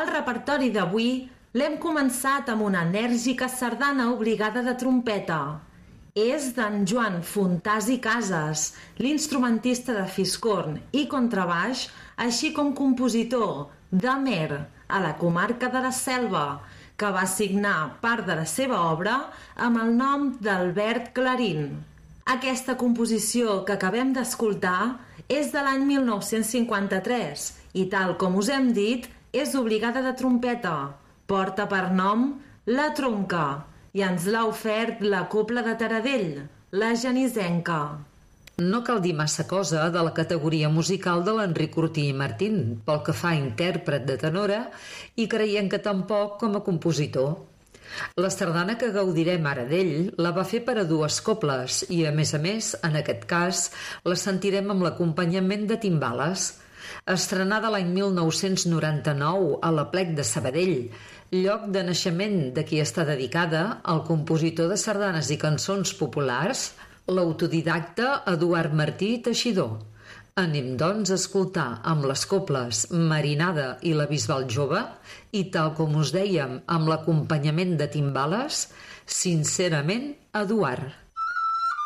El repertori d'avui l'hem començat amb una enèrgica sardana obligada de trompeta. És d'en Joan Fontàs i Casas, l'instrumentista de fiscorn i contrabaix, així com compositor d'Amer, a la comarca de la Selva, que va signar part de la seva obra amb el nom d'Albert Clarín. Aquesta composició que acabem d'escoltar és de l'any 1953 i, tal com us hem dit, és obligada de trompeta. Porta per nom La Tronca i ens l'ha ofert la Cobla de Taradell, la Genisenca. No cal dir massa cosa de la categoria musical de l'Enric Cortí i Martín, pel que fa a intèrpret de tenora, i creiem que tampoc com a compositor. La sardana que gaudirem ara d'ell la va fer per a dues cobles i, a més, en aquest cas, la sentirem amb l'acompanyament de timbales. Estrenada l'any 1999 a l'Aplec de Sabadell, lloc de naixement de qui està dedicada al compositor de sardanes i cançons populars, l'autodidacta Eduard Martí Teixidor. Anem, doncs, a escoltar amb les coples Marinada i la Bisbal Jove i, tal com us dèiem, amb l'acompanyament de timbales, Sincerament, Eduard.